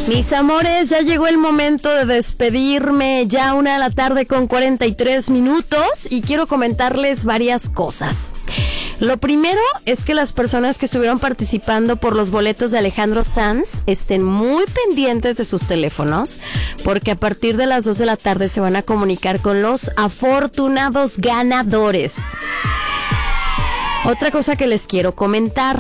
Mis amores, ya llegó el momento de despedirme, ya 1:43 y quiero comentarles varias cosas. Lo primero es que las personas que estuvieron participando por los boletos de Alejandro Sanz estén muy pendientes de sus teléfonos, porque a partir de las 2 de la tarde se van a comunicar con los afortunados ganadores. Otra cosa que les quiero comentar.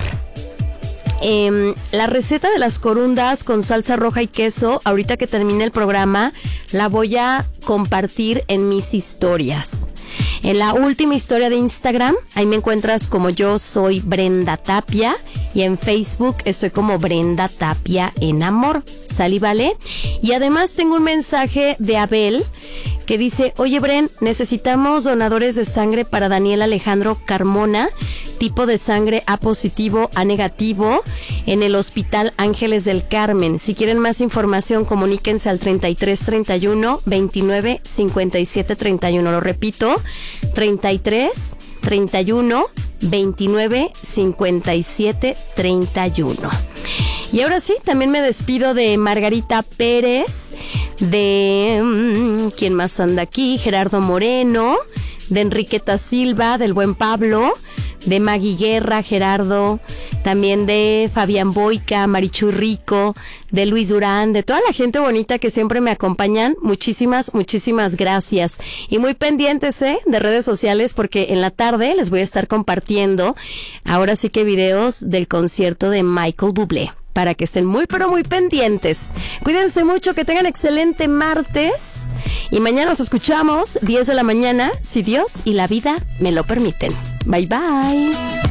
La receta de las corundas con salsa roja y queso, ahorita que termine el programa, la voy a compartir en mis historias. En la última historia de Instagram, ahí me encuentras como yo soy Brenda Tapia, y en Facebook estoy como Brenda Tapia en Amor, ¿sale y vale? Y además tengo un mensaje de Abel que dice: oye Bren, necesitamos donadores de sangre para Daniel Alejandro Carmona, tipo de sangre A positivo, A negativo, en el Hospital Ángeles del Carmen. Si quieren más información, comuníquense al 33 31 29 57 31. Lo repito, 33 31 29 57 31. Y ahora sí, también me despido de Margarita Pérez, de ¿quién más anda aquí? Gerardo Moreno, de Enriqueta Silva, del buen Pablo, de Maggie Guerra, Gerardo, también de Fabián Boica, Marichuy Rico, de Luis Durán, de toda la gente bonita que siempre me acompañan. Muchísimas gracias. Y muy pendientes de redes sociales, porque en la tarde les voy a estar compartiendo ahora sí que videos del concierto de Michael Bublé, para que estén muy pero muy pendientes. Cuídense mucho, que tengan excelente martes, y mañana nos escuchamos 10 de la mañana, si Dios y la vida me lo permiten. Bye bye.